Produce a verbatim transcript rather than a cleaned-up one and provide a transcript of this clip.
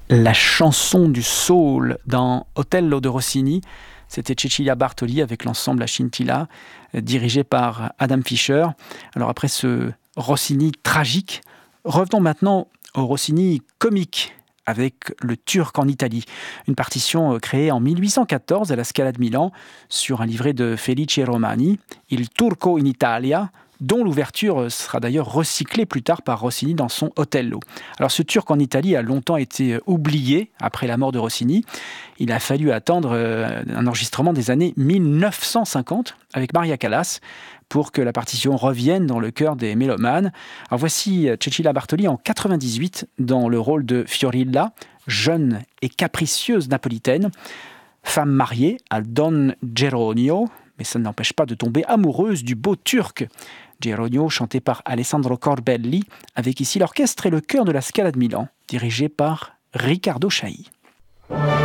La chanson du soul dans Otello de Rossini, c'était Cecilia Bartoli avec l'ensemble La Scintilla, euh, dirigé par Adam Fischer. Alors après ce Rossini tragique, revenons maintenant au Rossini comique avec Le Turc en Italie, une partition euh, créée en mille huit cent quatorze à la Scala de Milan sur un livret de Felice Romani, Il Turco in Italia, dont l'ouverture sera d'ailleurs recyclée plus tard par Rossini dans son Otello. Alors ce Turc en Italie a longtemps été oublié après la mort de Rossini. Il a fallu attendre euh, un enregistrement des années mille neuf cent cinquante avec Maria Callas pour que la partition revienne dans le cœur des mélomanes. Alors voici Cecilia Bartoli en quatre-vingt-dix-huit dans le rôle de Fiorilla, jeune et capricieuse napolitaine, femme mariée à Don Geronio, mais ça ne l'empêche pas de tomber amoureuse du beau Turc. Geronio, chanté par Alessandro Corbelli, avec ici l'orchestre et le chœur de la Scala de Milan, dirigé par Riccardo Chailly.